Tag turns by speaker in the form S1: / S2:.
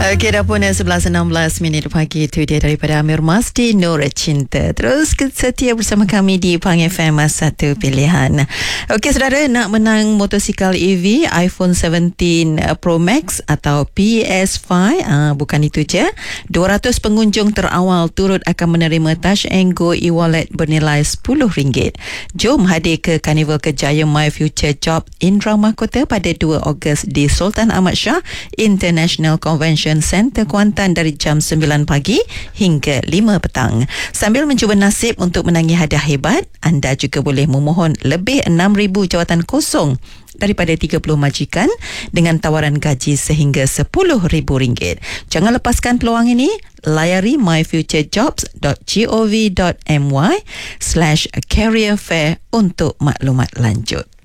S1: Okey, dah pun 11.16 pagi. Itu dia daripada Amir Masdi, Nur Cinta. Terus setia bersama kami di Pang FM, satu pilihan. Okey, saudara, nak menang motosikal EV iPhone 17 Pro Max atau PS5, bukan itu je. 200 pengunjung terawal turut akan menerima Touch and Go e-wallet bernilai RM10. Jom hadir ke Karnival Kejaya My Future Job Indra Mahkota pada 2 Ogos di Sultan Ahmad Shah International Convention Center Kuantan dari jam 9 pagi hingga 5 petang. Sambil mencuba nasib untuk menangi hadiah hebat, anda juga boleh memohon lebih 6,000 jawatan kosong daripada 30 majikan dengan tawaran gaji sehingga RM10,000. Jangan lepaskan peluang ini. Layari myfuturejobs.gov.my/career fair untuk maklumat lanjut.